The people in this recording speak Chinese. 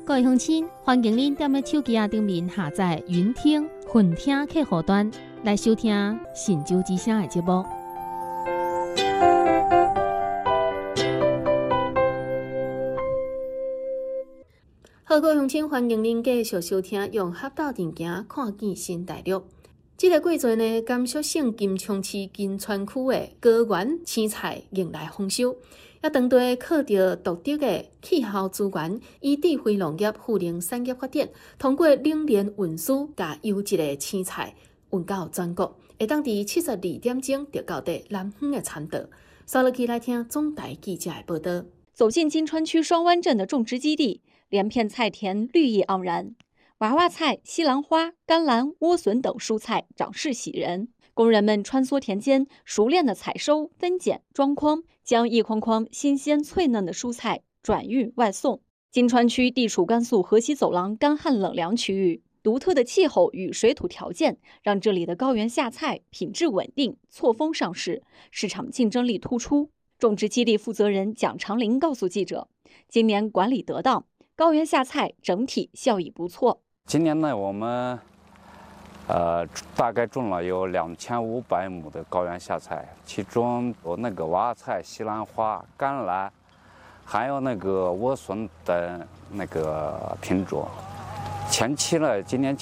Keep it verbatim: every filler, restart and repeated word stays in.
各位乡亲，欢迎您踮咧手机啊顶面下载云听、混听客户端来收听神州之声的节目。好，各位乡亲，欢迎您继续收听用合道定行看见新大陆。这个季节呢，甘肃省金昌市金川区的高原青菜迎来丰收。也长地靠着独特的气候资源，以智慧农业赋能产业发展，通过冷链运输，把优质的青菜运到全国，会当伫七十二点钟就到达南方的产地。稍落去来听总台记者的报道。 走进金川区双湾镇的种植基地，连片菜田绿意盎然，娃娃菜、西兰花、甘蓝、莴笋等蔬菜长势喜人。工人们穿梭田间，熟练地采收、分拣、装筐，将一筐筐新鲜脆嫩的蔬菜转运外送。金川区地处甘肃河西走廊干旱冷凉区域，独特的气候与水土条件让这里的高原夏菜品质稳定、错峰上市，市场竞争力突出。种植基地负责人蒋长林告诉记者，今年管理得当，高原夏菜整体效益不错。 今年呢，我们呃，大概种了有两千五百亩的高原夏菜，其中有那个娃娃菜、西兰花、甘蓝，还有那个莴笋等那个品种。前期呢，今年